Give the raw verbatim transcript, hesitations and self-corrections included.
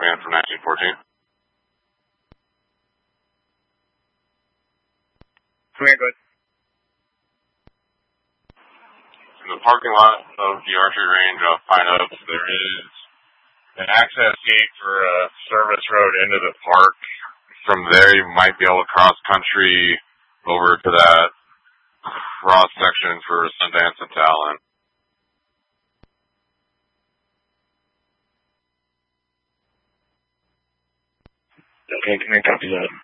man from nineteen fourteen. Come here, good. In the parking lot of the archery range of Pine Oaks, there is an access gate for a service road into the park. From there, you might be able to cross country over to that cross section for Sundance and Talon. Okay, can I copy that?